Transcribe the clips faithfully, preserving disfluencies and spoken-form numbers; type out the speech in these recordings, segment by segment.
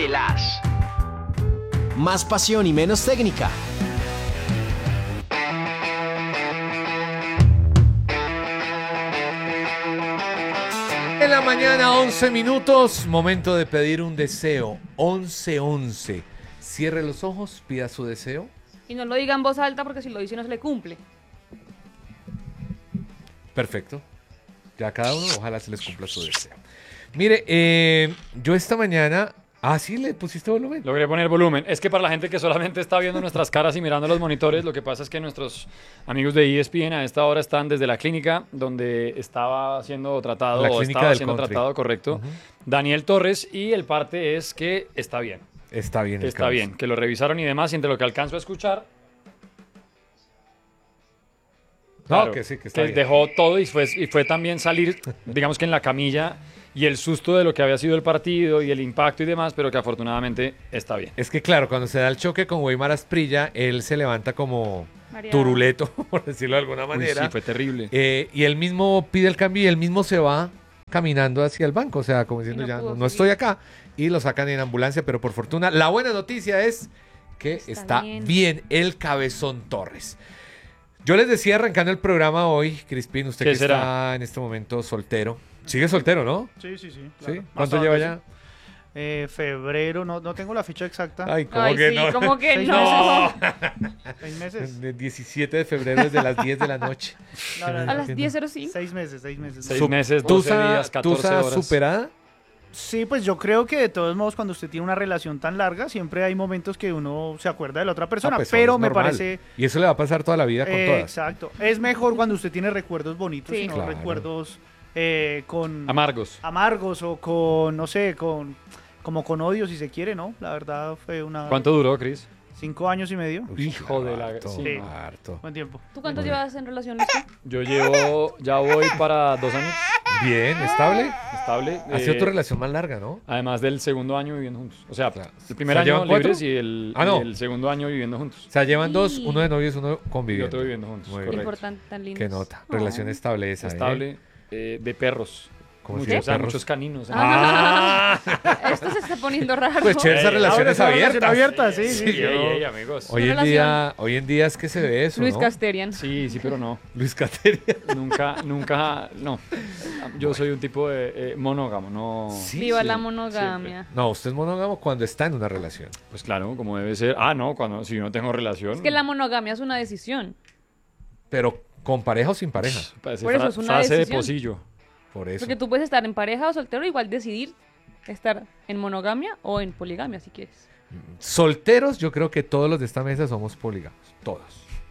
las. Más pasión y menos técnica. En la mañana, once minutos, momento de pedir un deseo. once once. Cierre los ojos, pida su deseo. Y no lo diga en voz alta porque si lo dice no se le cumple. Perfecto. Ya cada uno, ojalá se les cumpla su deseo. Mire, eh, yo esta mañana... Ah, sí, le pusiste volumen. Logré poner volumen. Es que para la gente que solamente está viendo nuestras caras y mirando los monitores, lo que pasa es que nuestros amigos de E S P N a esta hora están desde la clínica donde estaba siendo tratado, La o clínica estaba del siendo country. tratado, correcto, Uh-huh. Daniel Torres, y el parte es que está bien. Está bien. el Está caos. bien, que lo revisaron y demás, y entre lo que alcanzo a escuchar... No, Claro, que sí, que está bien. dejó todo y fue, y fue también salir, digamos que en la camilla, y el susto de lo que había sido el partido y el impacto y demás, pero que afortunadamente está bien. Es que claro, cuando se da el choque con Weimar Asprilla, él se levanta como Mareado. turuleto, por decirlo de alguna Uy, manera. sí, fue terrible. Eh, y él mismo pide el cambio y él mismo se va caminando hacia el banco, o sea, como diciendo no ya, pudo no, no seguir. estoy acá. Y lo sacan en ambulancia, pero por fortuna, la buena noticia es que está, Está bien. bien. el Cabezón Torres. Yo les decía arrancando el programa hoy, Crispín, usted ¿Qué que será? está en este momento soltero. Sigue soltero, ¿no? Sí, sí, sí. ¿Sí? claro. ¿Cuánto Más lleva tarde, ya? sí. Eh, febrero, no, no tengo la fecha exacta. Ay, ¿cómo Ay, que sí, no? ¿cómo que Seis no? Seis meses. El diecisiete de febrero desde las diez de la noche. No, no, A no. las diez cero cinco. Seis meses, seis meses. Seis Su- meses, doce ¿Tusa, días, catorce tusa horas. superada? Sí, pues yo creo que de todos modos cuando usted tiene una relación tan larga, siempre hay momentos que uno se acuerda de la otra persona, Ah, pues, pero es me normal. parece... Y eso le va a pasar toda la vida con eh, todas. exacto. Es mejor cuando usted tiene recuerdos bonitos Sí. y no Claro. recuerdos eh, con... Amargos. amargos o con, no sé, con... como con odio si se quiere, ¿no? La verdad fue una... ¿Cuánto duró, Cris? Cinco años y medio. Uy, Hijo de la- harto, sí. harto. Buen tiempo. ¿Tú cuánto Muy llevas en relación, Luisito? Yo llevo, ya voy para dos años, Bien, estable. estable. Ha sido eh, tu relación más larga, ¿no? Además del segundo año viviendo juntos. O sea, Claro. el primer O sea, año ¿llevan cuatro? libres y el, Ah, no. y el segundo año viviendo juntos. O sea, llevan dos, Sí. uno de novios, uno Y conviviendo. otro viviendo juntos, Muy bien. correcto. Importante, tan lindo. Qué nota. Relación estable esa, ¿eh? Estable, eh, de perros. ¿Cómo Muchos, así de o sea, perros? muchos caninos. Ah, Esto se está poniendo raro. pues chévere esas Ey, relaciones ahora esa relación abiertas. abierta, sí, sí. Ey, ey, ey, amigos. Hoy en relación. día, hoy en día es que se ve eso, Luis ¿no? Casterian. Sí, sí, pero no. Luis Cateria. Nunca, nunca, no. Yo soy un tipo de eh, monógamo, no. Sí, Viva sí. la monogamia. No, usted es monógamo cuando está en una relación. Pues claro, como debe ser. Ah, no, cuando si yo no tengo relación. Es que la monogamia es una decisión. Pero con pareja o sin pareja. Parece por eso fra- es una frase de decisión. pocillo. Por eso. Porque tú puedes estar en pareja o soltero, igual decidir estar en monogamia o en poligamia si quieres. Solteros, yo creo que todos los de esta mesa somos polígamos. Todos.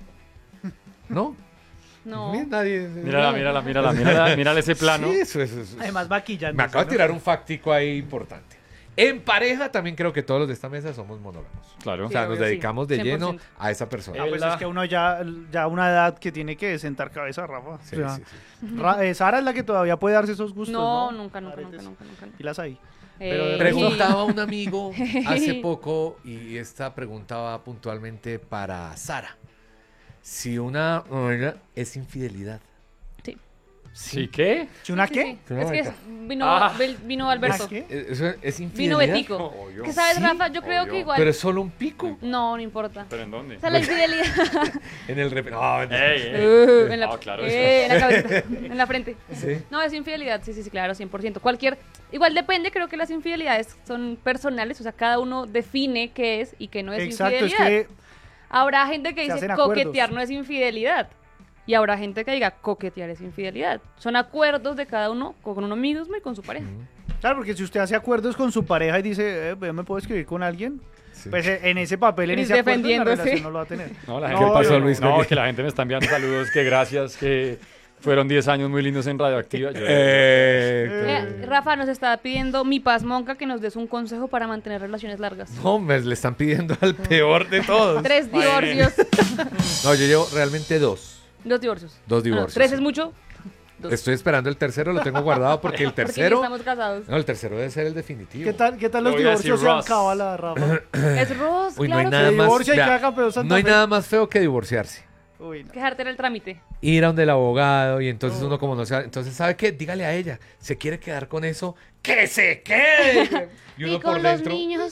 ¿No? No. Ni- Nadie. Mírala, mírala, mírala, mírala, mírala ese plano. Sí, eso, eso, eso. Además vaquillando. Me acabo de tirar un fáctico ahí importante. En pareja también creo que todos los de esta mesa somos monógamos. Claro. O sea, Sí, nos obvio, sí. dedicamos de cien por lleno ciento. a esa persona. Ah, pues Ela- es que uno ya, ya una edad que tiene que sentar cabeza, Rafa. Sí, O sea, sí, sí. Ra- eh, Sara es la que todavía puede darse esos gustos, No, ¿no? nunca, nunca, nunca, Aretes. nunca, nunca. Y las hay. Eh, Preguntaba un amigo hace poco, y esta preguntaba puntualmente para Sara, si una novela es infidelidad. Sí. ¿Sí qué? ¿Si una Sí, qué? sí. Es que es- vino, Ah. Bel- vino Alberto. ¿Qué? ¿Eso es Vino infidelidad? Betico. Obvio. ¿Qué sabes, Sí, Rafa? Yo creo obvio. que igual. Pero es solo un pico No, no importa. ¿Pero en dónde? O sea, la infidelidad. en el rep... No, Ey, ey. Uh, en, la, Ah, claro, eh, en la cabecita, en la frente. sí. No, es infidelidad, sí, sí, sí, claro, cien por ciento. Cualquier, igual depende, creo que las infidelidades son personales, o sea, cada uno define qué es y qué no es Exacto, es infidelidad. que Habrá gente que se dice hacen acuerdos. coquetear no es infidelidad. Y habrá gente que diga coquetear es infidelidad. Son acuerdos de cada uno con uno mismo y con su pareja. Claro, porque si usted hace acuerdos con su pareja y dice, eh, yo me puedo escribir con alguien, Sí. pues eh, en ese papel, en Cris ese acuerdo, la defendiéndose. relación no lo va a tener. No, la No, gente, ¿Qué pasó, yo- Luis? No, ¿Qué? que la gente me está enviando saludos, que gracias, que fueron diez años muy lindos en Radioactiva. Yo- Eh, Eh, Rafa nos está pidiendo mi paz monca que nos des un consejo para mantener relaciones largas. no, me le están pidiendo al peor de todos. Tres divorcios. No, yo llevo realmente dos. Dos divorcios. Dos Ah, no, divorcios, tres sí. es mucho. Dos. Estoy esperando el tercero, lo tengo guardado porque el Porque ya tercero... estamos casados. No, el tercero debe ser el definitivo. ¿Qué tal, qué tal los Te voy a decir divorcios sean Ross. cábala, Rafa? Es Ross, Uy, no hay claro. nada Se más... divorcia y vea, queda campeón Santa no hay Fe. nada más feo que divorciarse. Uy, no. Quejarte era el trámite. ir a donde el abogado y entonces uno como no sabe, entonces ¿sabe qué? Dígale a ella, ¿se quiere quedar con eso? ¡Que se quede! Y, y con los niños.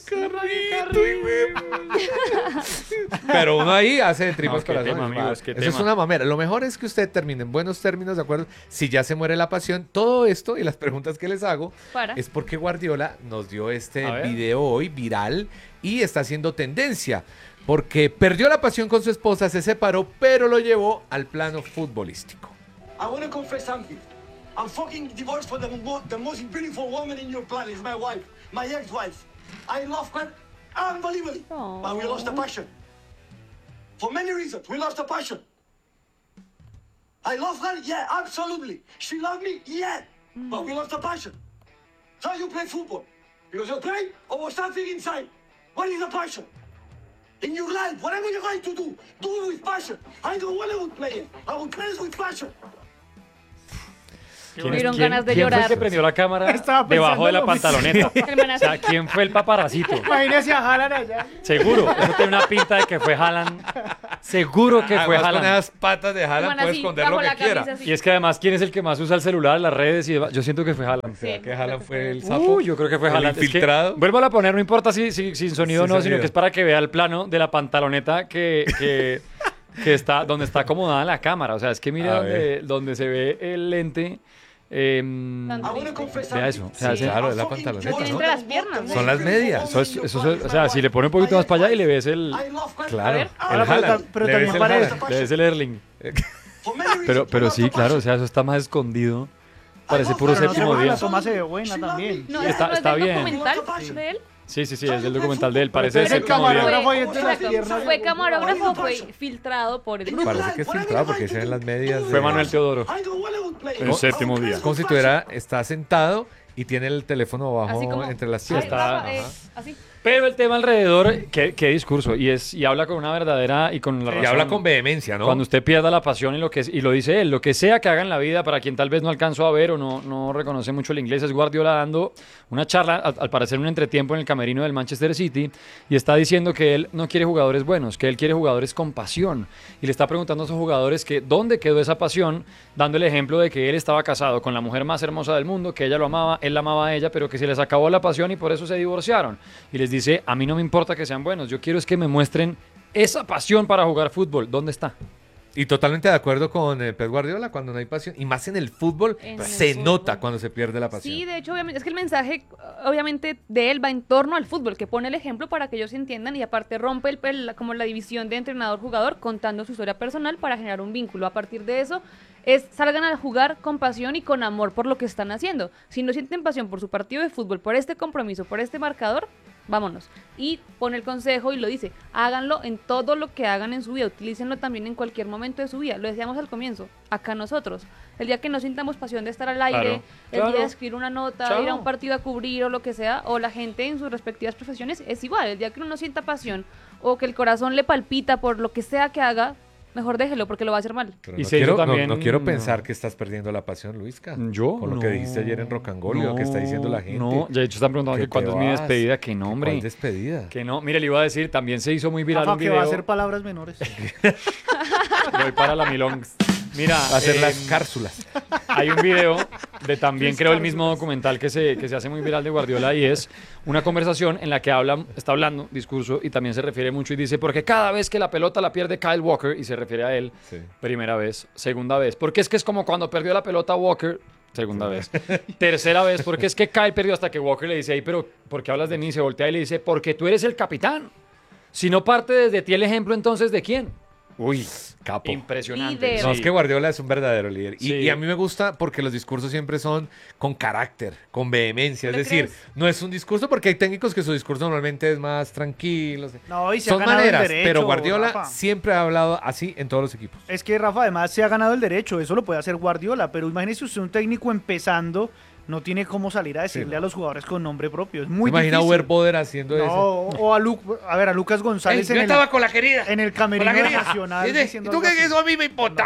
Pero uno ahí hace de tripas No, qué corazones. tema, amigos, qué Eso tema. es una mamera. Lo mejor es que usted termine en buenos términos, ¿de acuerdo? Si ya se muere la pasión, todo esto y las preguntas que les hago Para. es porque Guardiola nos dio este A ver. video hoy viral y está haciendo tendencia. Porque perdió la pasión con su esposa, se separó, pero lo llevó al plano futbolístico. I want to confess something. I'm fucking divorced for the, mo the most beautiful woman in your planet. Is my wife, my ex-wife. I love her unbelievably, Aww. but we lost the passion. For many reasons, we lost the passion. I love her, yeah, absolutely. She loved me, yeah, but we lost the passion. So you play football because you play or something inside. What is the passion? In your life, whatever you're going to do, do it with passion. I don't want to play it. I will play it with passion. ¿Quién, Me es- dieron quién- ganas de quién fue llorar. el que prendió la cámara Estaba debajo de la pensando lo mismo. pantaloneta? El man O así. sea, ¿quién fue el paparacito? Imagínese a Haaland allá. Seguro, eso tiene una pinta de que fue Haaland. Seguro que fue Además, con Haaland. esas patas de El Haaland man puede así, esconder bajo lo que la quiera. camisa así. Y es que además, ¿quién es el que más usa el celular, las redes? Y demás? Yo siento que fue Haaland. ¿Será Sí, que yo Haaland creo que fue fue- el sapo? Uy, yo creo que fue ¿El Haaland. Es que, infiltrado? vuelvo a poner, no importa si, si- sin sonido o Sin no, sino sonido. que es para que vea el plano de la pantaloneta que, que, que está, donde está acomodada la cámara. O sea, es que mire A donde, ver. donde se ve el lente. em, Tan I want to confess Vea something. eso. O sea, Sí. se- Claro, es la I'm fucking pantaloneta, Lo tiene ¿no? entre las piernas. Son las medias. eso es- eso es- o sea, si le pone un poquito más para allá y le ves el, I love her. Claro, ver. el Ahora, pero Haaland. ta- pero Le también ves el parece- Haaland. le ves el Erling. For many reasons, Pero, we pero lost sí, the claro, o passion. sea, eso está más escondido. Parece love puro her. Pero no séptimo se día. la toma se ve buena también. No, Sí, ¿eso está- no es está del bien. documental de él? Sí, sí, sí, es el documental de él. Parece Pero el el séptimo día. camarógrafo ahí entre las Exacto. piernas. ¿Fue camarógrafo o fue filtrado por el grupo? Parece que es filtrado porque se ven las medias. Fue de- Manuel Teodoro. I don't want to play it. El séptimo I will día. play Es como with si passion. tuviera, está sentado y tiene el teléfono abajo Así como. entre las Ay, piernas. está- Rafa, eh, ajá. así. Pero el tema alrededor, qué, qué discurso. Y es y habla con una verdadera y con la razón. Y habla con vehemencia, ¿no? Cuando usted pierda la pasión y lo que y lo dice él, lo que sea que haga en la vida, para quien tal vez no alcanzó a ver o no, no reconoce mucho el inglés, es Guardiola dando una charla, al, al parecer un entretiempo en el camerino del Manchester City, y está diciendo que él no quiere jugadores buenos, que él quiere jugadores con pasión. Y le está preguntando a esos jugadores que dónde quedó esa pasión, dando el ejemplo de que él estaba casado con la mujer más hermosa del mundo, que ella lo amaba, él la amaba a ella, pero que se les acabó la pasión y por eso se divorciaron. Y les dice, a mí no me importa que sean buenos, yo quiero es que me muestren esa pasión para jugar fútbol. ¿Dónde está? Y totalmente de acuerdo con eh, Pep Guardiola, cuando no hay pasión, y más en el fútbol, En el se fútbol. nota cuando se pierde la pasión. Sí, de hecho, obviamente, es que el mensaje, obviamente, de él va en torno al fútbol, que pone el ejemplo para que ellos entiendan y aparte rompe el, el- como la división de entrenador-jugador contando su historia personal para generar un vínculo. A partir de eso, es salgan a jugar con pasión y con amor por lo que están haciendo. Si no sienten pasión por su partido de fútbol, por este compromiso, por este marcador, vámonos. Y pone el consejo y lo dice, háganlo en todo lo que hagan en su vida, utilícenlo también en cualquier momento de su vida. Lo decíamos al comienzo, acá nosotros. El día que no sintamos pasión de estar al aire, Claro, el claro. día de escribir una nota, Chao. ir a un partido a cubrir o lo que sea, o la gente en sus respectivas profesiones, es igual. El día que uno no sienta pasión o que el corazón le palpita por lo que sea que haga, mejor déjelo porque lo va a hacer mal. Pero Y no, se hizo quiero, no- también- no, quiero pensar no. que estás perdiendo la pasión, Luisca. ¿Yo? Con lo que dijiste ayer en Rock and Roll y lo que está diciendo la gente. No, de hecho están preguntando Que que cuándo te es mi vas, despedida, que no, hombre. ¿Cuál despedida? Que no, mire, le iba a decir, también se hizo muy viral Rafa, un que video. va a hacer palabras menores. Voy para la Milong. Mira, Hacer eh, las cársulas. hay un video de también creo el mismo documental que se, que se hace muy viral de Guardiola y es una conversación en la que habla, está hablando, discurso, y también se refiere mucho y dice, porque cada vez que la pelota la pierde Kyle Walker, y se refiere a él, Sí. primera vez, segunda vez, porque es que es como cuando perdió la pelota Walker, segunda vez, tercera vez, porque es que Kyle perdió hasta que Walker le dice, ay, pero ¿por qué hablas de mí? Se voltea y le dice, porque tú eres el capitán. Si no parte desde ti el ejemplo, entonces ¿de quién? Uy, Capo. impresionante. Líder. No, sí. es que Guardiola es un verdadero líder. Y, Sí. y a mí me gusta porque los discursos siempre son con carácter, con vehemencia. Es ¿Le decir, crees? no es un discurso porque hay técnicos que su discurso normalmente es más tranquilo. No, y se ha Son ganado el maneras, derecho, pero Guardiola Rafa. siempre ha hablado así en todos los equipos. Es que Rafa además se ha ganado el derecho, eso lo puede hacer Guardiola, pero imagínese usted un técnico empezando, no tiene cómo salir a decirle Sí. a los jugadores con nombre propio, es muy Imagina a difícil. Uber haciendo No, eso. o a, Lu- a ver, a Lucas González en, el, con la querida. en el camerino con la querida. nacional ¿Y de- diciendo ¿Y tú algo qué así. eso a mí me importa? No,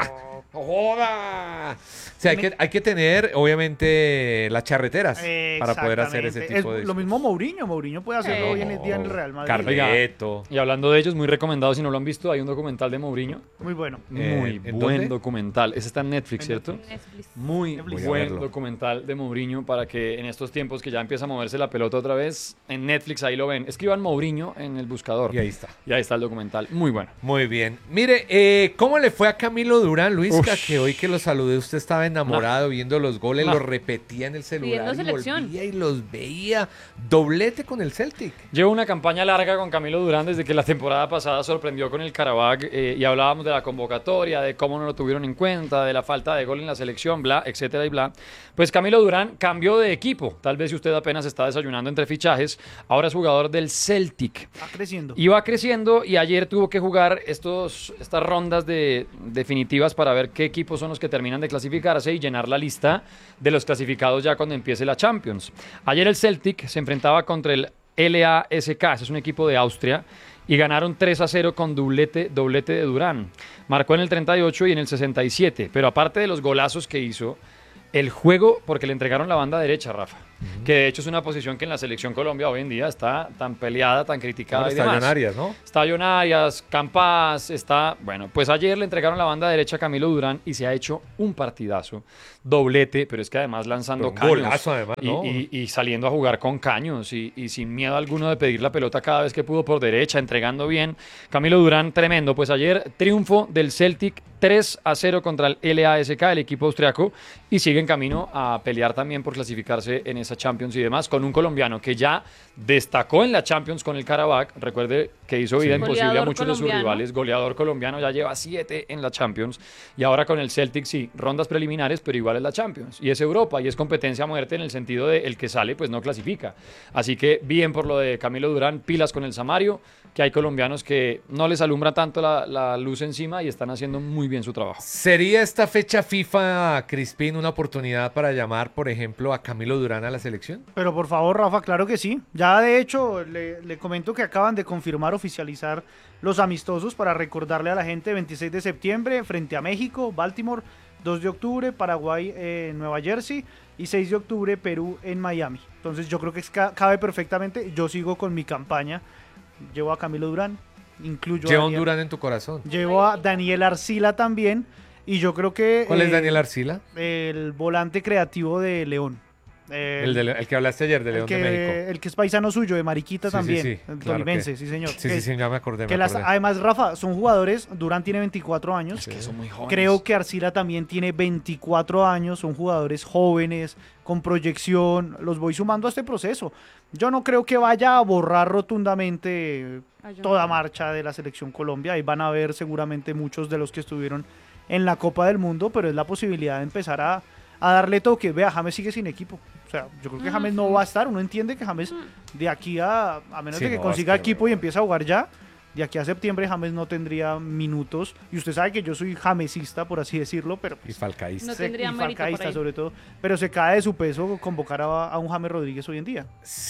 ¡Joda! O sea, hay que, hay que tener, obviamente, las charreteras para poder hacer ese Exactamente. tipo Es de lo mismo Mourinho. Mourinho puede hacerlo Sí. hoy en el día en el Real Madrid. Carleto. Y hablando de ellos, muy recomendado, si no lo han visto, hay un documental de Mourinho. Muy bueno. Eh, Muy ¿en buen dónde? documental. Ese está en Netflix, En ¿cierto? Netflix. Muy Netflix. Voy a buen verlo. documental de Mourinho para que en estos tiempos que ya empieza a moverse la pelota otra vez, en Netflix ahí lo ven. Escriban Mourinho en el buscador. Y ahí está. Y ahí está el documental. Muy bueno. Muy bien. Mire, eh, ¿cómo le fue a Camilo Durán, Luisca? Ush. Que hoy que lo saludé, usted estaba enamorado viendo los goles, No. los repetía en el celular Pidiendo y selección. volvía y los veía. Doblete con el Celtic. Llevo una campaña larga con Camilo Durán desde que la temporada pasada sorprendió con el Karabakh eh, y hablábamos de la convocatoria, de cómo no lo tuvieron en cuenta, de la falta de gol en la selección, bla, etcétera y bla. Pues Camilo Durán cambió de equipo. Tal vez si usted apenas está desayunando entre fichajes, ahora es jugador del Celtic. Va creciendo. Y va creciendo y ayer tuvo que jugar estos, estas rondas de, definitivas para ver qué equipos son los que terminan de clasificarse y llenar la lista de los clasificados ya cuando empiece la Champions. Ayer el Celtic se enfrentaba contra el L A S K, ese es un equipo de Austria, y ganaron tres a cero con doblete, doblete de Durán. Marcó en el treinta y ocho y en el sesenta y siete, pero aparte de los golazos que hizo, el juego, porque le entregaron la banda derecha, Rafa, que de hecho es una posición que en la selección Colombia hoy en día está tan peleada, tan criticada Ahora y está demás. Arias, ¿no? Está John Arias, Campas, está... Bueno, pues ayer le entregaron la banda derecha a Camilo Durán y se ha hecho un partidazo, doblete, pero es que además lanzando Pero un caños. golazo además, y, ¿no? y- y saliendo a jugar con caños y, y sin miedo alguno de pedir la pelota cada vez que pudo por derecha, entregando bien. Camilo Durán, tremendo. Pues ayer triunfo del Celtic tres a cero contra el L A S K, el equipo austriaco, y sigue en camino a pelear también por clasificarse en esa Champions y demás, con un colombiano que ya destacó en la Champions con el Karabakh. Recuerde que hizo vida Sí. imposible a Goleador muchos de sus colombiano. rivales. Goleador colombiano, ya lleva siete en la Champions. Y ahora con el Celtic, sí, rondas preliminares, pero igual es la Champions. Y es Europa y es competencia a muerte en el sentido de el que sale, pues no clasifica. Así que bien por lo de Camilo Durán, pilas con el Samario, que hay colombianos que no les alumbra tanto la, la luz encima y están haciendo muy bien su trabajo. ¿Sería esta fecha FIFA, Crispín, una oportunidad para llamar, por ejemplo, a Camilo Durán a la selección? Pero por favor, Rafa, claro que sí. Ya de hecho, le, le comento que acaban de confirmar, oficializar los amistosos para recordarle a la gente: veintiséis de septiembre frente a México, Baltimore, dos de octubre, Paraguay, eh, Nueva Jersey, y seis de octubre, Perú en Miami. Entonces yo creo que es ca- cabe perfectamente. Yo sigo con mi campaña. Llevo a Camilo Durán, incluyo a Lleva un Daniel, Durán en tu corazón. llevo a Daniel Arcila también, y yo creo que... ¿Cuál es eh, Daniel Arcila? El volante creativo de León. Eh, El, de Le- el que hablaste ayer, de el León que, de México. el que es paisano suyo, de Mariquita Sí, sí, también, sí, el claro tolimense, que- sí señor. Sí, Que- sí, sí, ya me acordé, me que las- acordé. además, Rafa, son jugadores. Durán tiene veinticuatro años. Que son muy jóvenes. Creo que Arcila también tiene veinticuatro años. Son jugadores jóvenes, con proyección. Los voy sumando a este proceso. Yo no creo que vaya a borrar rotundamente A John toda Jader. marcha de la selección Colombia. Ahí van a ver seguramente muchos de los que estuvieron en la Copa del Mundo, pero es la posibilidad de empezar a, a darle toque. Vea, James sigue sin equipo. O sea, yo creo que James no va a estar. Uno entiende que James de aquí a, a menos Sí, de que no, consiga es que- equipo y empiece a jugar ya, de aquí a septiembre James no tendría minutos. Y usted sabe que yo soy jamesista, por así decirlo, pero Y falcaísta. No se- tendría y mérito por falcaísta ahí. sobre todo. Pero se cae de su peso convocar a, a un James Rodríguez hoy en día.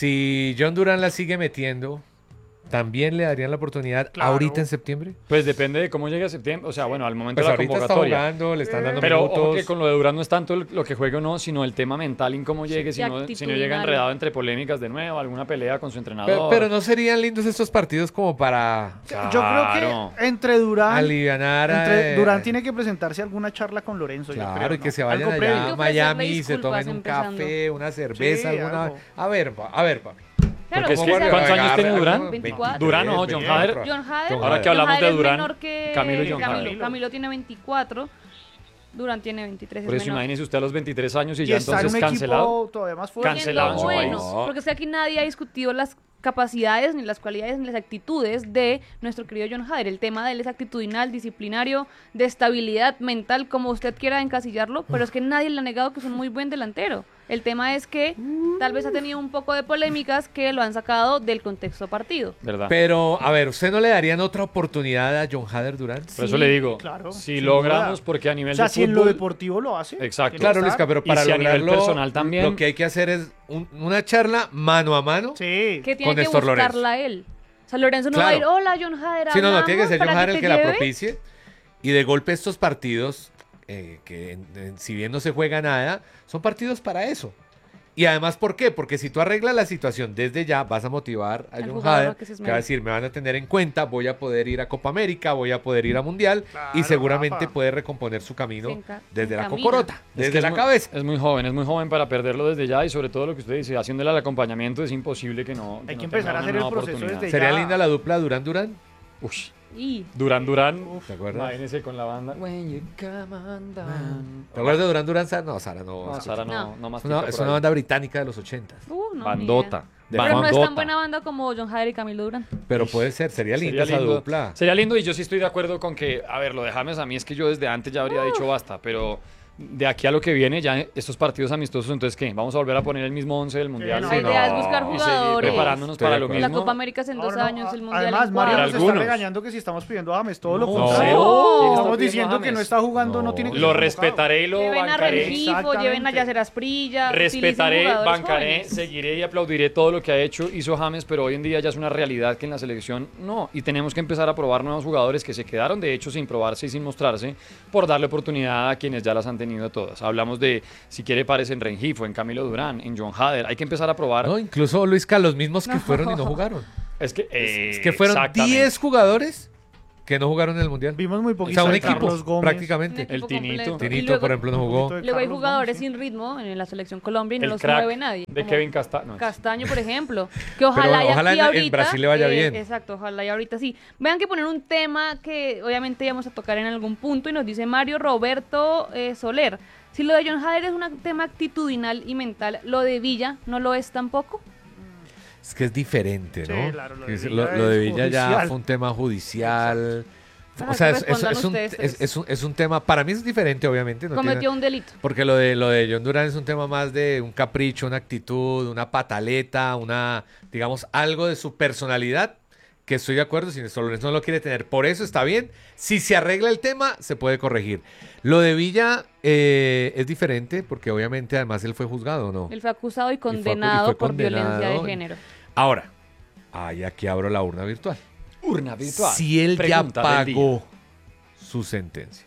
Si John Durán la sigue metiendo, ¿también le darían la oportunidad Claro. ahorita en septiembre? Pues depende de cómo llegue a septiembre, o sea, bueno, al momento Pues de la ahorita está convocatoria. jugando, le están dando Pero ojo minutos. que con lo de Durán no es tanto el- lo que juegue o no, sino el tema mental en cómo llegue, si, Y no, si no llega actitudinal. enredado entre polémicas de nuevo, alguna pelea con su entrenador. Pero, pero no serían lindos estos partidos como para Yo creo Claro. que entre Durán... alivianar a... Entre Durán tiene que presentarse alguna charla con Lorenzo. yo Claro, creo, y que ¿no? se vayan Algo allá previo. a Hay que ofrecerle Miami y se disculpas tomen un empezando. café, una cerveza, Sí, alguna... algo. A ver, pa- a ver, papi. Claro, Porque es que que, sea- ¿cuántos años tiene Durán? veinticuatro. Durán o John veinticuatro. Hader. John Hader. Ahora que John hablamos de Hader es Durán, menor que Camilo y John Camilo. Hader. Camilo tiene veinticuatro, Durán tiene veintitrés. Por es eso menor. imagínese usted a los veintitrés años y, Y ya está en entonces un cancelado. equipo todavía más fuerte. Cancelado en su bueno, país. porque es que aquí nadie ha discutido las capacidades, ni las cualidades, ni las actitudes de nuestro querido John Hader. El tema de él es actitudinal, disciplinario, de estabilidad mental, como usted quiera encasillarlo, pero es que nadie le ha negado que es un muy buen delantero. El tema es que tal vez ha tenido un poco de polémicas que lo han sacado del contexto partido. ¿Verdad? Pero, a ver, ¿usted no le darían otra oportunidad a John Hader Durán? Por eso le digo, claro, si sin logramos, duda. porque a nivel O sea, de si en lo fútbol, deportivo lo hace. Exacto. tiene que Claro, estar. Luisca, pero Y para si a nivel lograrlo, personal también- lo que hay que hacer es un- una charla mano a mano. Sí. Que tiene Con que Néstor buscarla él. O sea, Lorenzo no va a ir, Claro. hola John Hader, Sí, no, no, tiene que hablamos ser John para Hader el te que la lleve". propicie. Y de golpe estos partidos eh, que en- en- si bien no se juega nada, son partidos para eso. Y además, ¿por qué? Porque si tú arreglas la situación desde ya, vas a motivar a Al John jugador Hader, a que se que va a esmere. decir, me van a tener en cuenta, voy a poder ir a Copa América, voy a poder ir a Mundial, y Claro, seguramente Rafa. puede recomponer su camino Se enca- desde la encamina. cocorota, Es desde que es la muy- cabeza. Es muy joven, es muy joven para perderlo desde ya y sobre todo lo que usted dice, haciéndole al acompañamiento es imposible que no. Hay no que empezar tenga a hacer una el nueva proceso oportunidad. desde Sería ya. linda la dupla Durán-Durán, Uy, Y Durán Durán. ¿te acuerdas? Imagínese con la banda. When you come undone. ¿Te acuerdas de Durán-Durán? Sara? No, Sara no. No, es Sara no, No. no una, mastica es por una ahí. banda británica de los ochentas. Uh, no, Bandota. De Pero no es Bandota. tan buena banda como John Hader y Camilo Durán. Pero puede ser, sería linda Sería esa lindo, dupla. sería lindo y yo sí estoy de acuerdo con que, a ver, lo de James a mí es que yo desde antes ya habría dicho basta, pero de aquí a lo que viene ya estos partidos amistosos, entonces ¿qué? ¿Vamos a volver a poner el mismo once del Mundial? no, La Sí, idea no. es buscar Y seguir jugadores. preparándonos Estoy para de lo acuerdo. La mismo. Copa América es en dos No, no, años, a- el Mundial Además, en Mario cuatro. nos está Algunos. regañando que si estamos pidiendo a James, todo lo No. contrario. ¿Quién está Estamos pidiendo diciendo a que no James? está jugando, no, No. tiene que Lo ser convocado. respetaré y lo Lleven a bancaré. Rengifo, lleven a Exactamente. Yacer Asprilla. Respetaré, utilicen jugadores bancaré, jóvenes. seguiré y aplaudiré todo lo que ha hecho, hizo James, pero hoy en día ya es una realidad que en la selección no. Y tenemos que empezar a probar nuevos jugadores que se quedaron de hecho sin probarse y sin mostrarse por darle oportunidad a quienes ya las han tenido todas. Hablamos de, si quiere, parece en Rengifo, en Camilo Durán, en John Hader. Hay que empezar a probar. No, incluso Luisca, los mismos que fueron y no jugaron. Es que, Es eh, que fueron exactamente. diez jugadores que no jugaron en el Mundial. Vimos muy O poquito sea, un a equipo, Carlos Gómez. prácticamente. Un equipo El Tinito. completo. Y Tinito, luego- por ejemplo, no Un jugó. poquito de Luego hay Carlos jugadores Gómez, sí. sin ritmo en la selección Colombia y no El los crack mueve nadie. de como Kevin Castaño. Castaño, por ejemplo. Que ojalá, Pero y ojalá aquí en- en ahorita, Brasil le vaya eh, bien. Exacto, ojalá y ahorita sí. Vean que poner un tema que obviamente íbamos a tocar en algún punto y nos dice Mario Roberto eh, Soler. Si lo de John Hader es un tema actitudinal y mental, lo de Villa no lo es tampoco. Es que es diferente, Sí, ¿no? claro, lo de Es- Villa lo, lo de es Villa ya judicial. fue un tema judicial. Ajá, O sea, que es, es- respondan es un, ustedes es, tres. es un, es un tema, para mí es diferente, obviamente. No Cometió tiene- un delito. Porque lo de, lo de John Durán es un tema más de un capricho, una actitud, una pataleta, una, digamos, algo de su personalidad, que estoy de acuerdo, si Néstor Lorenzo no lo quiere tener. Por eso está bien. Si se arregla el tema, se puede corregir. Lo de Villa eh, es diferente, porque obviamente además él fue juzgado, ¿no? Él fue acusado y fue- y condenado fue por violencia de condenado. género. Ahora, ay, aquí abro la urna virtual. Urna virtual. Si él ya Pregunta del día. pagó su sentencia,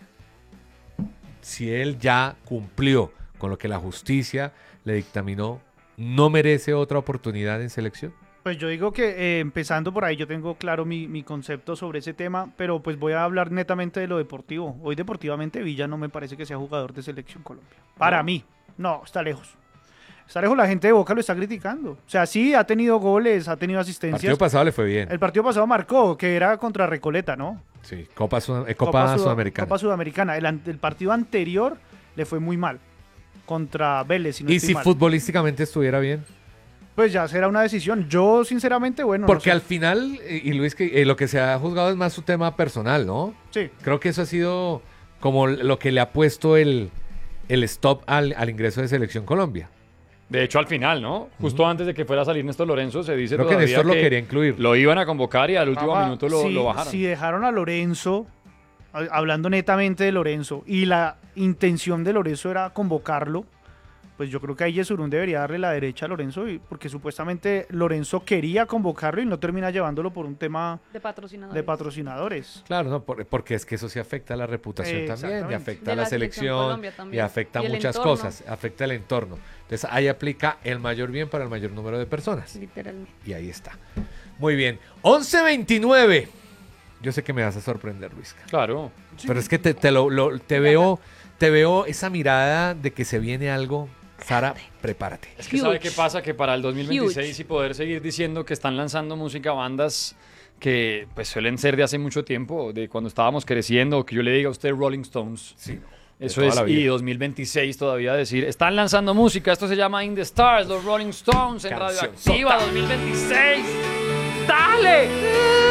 si él ya cumplió con lo que la justicia le dictaminó, ¿no merece otra oportunidad en selección? Pues yo digo que eh, empezando por ahí, yo tengo claro mi, mi concepto sobre ese tema, pero pues voy a hablar netamente de lo deportivo. Hoy deportivamente Villa no me parece que sea jugador de Selección Colombia. Para mí, no, está lejos. Está lejos, la gente de Boca lo está criticando. O sea, sí, ha tenido goles, ha tenido El asistencias. partido pasado le fue bien. El partido pasado marcó, que era contra Recoleta, ¿no? Sí, Copa, Sud- eh, Copa Sud- Sudamericana. Copa Sudamericana. El, an- el partido anterior le fue muy mal. Contra Vélez, si no y estoy si mal. futbolísticamente estuviera bien. Pues ya será una decisión. Yo, sinceramente, bueno. no Porque sé. al final, eh, y Luis, que eh, lo que se ha juzgado es más su tema personal, ¿no? Sí. Creo que eso ha sido como lo que le ha puesto el, el stop al, al ingreso de Selección Colombia. De hecho, al final, ¿no? Justo antes de que fuera a salir Néstor Lorenzo, se dice Creo que todavía Néstor lo quería incluir. Lo iban a convocar y al último Rafa, minuto lo, si, lo bajaron. si dejaron a Lorenzo, a- hablando netamente de Lorenzo, y la intención de Lorenzo era convocarlo, pues yo creo que ahí Yesurún debería darle la derecha a Lorenzo, y- porque supuestamente Lorenzo quería convocarlo y no termina llevándolo por un tema De patrocinadores. de patrocinadores. Claro, no, Por- porque es que eso sí afecta a la reputación Eh, también, y exactamente. afecta De a la, la Selección selección, Colombia y también. afecta a Y el muchas entorno. cosas, afecta el entorno. Entonces ahí aplica el mayor bien para el mayor número de personas. Literalmente. Y ahí está. Muy bien. once veintinueve. Yo sé que me vas a sorprender, Luis. Claro. Pero es que te, te lo, lo- te veo, te veo esa mirada de que se viene algo. Sara, prepárate. Es que ¿sabe Huge. qué pasa? Que para el dos mil veintiséis Huge. y poder seguir diciendo que están lanzando música bandas que pues suelen ser de hace mucho tiempo, de cuando estábamos creciendo, o que yo le diga a usted Rolling Stones. Sí. Eso toda es, la vida. y dos mil veintiséis todavía decir, están lanzando música, esto se llama In the Stars, los Rolling Stones en Canción Radioactiva sota. dos mil veintiséis. ¡Dale!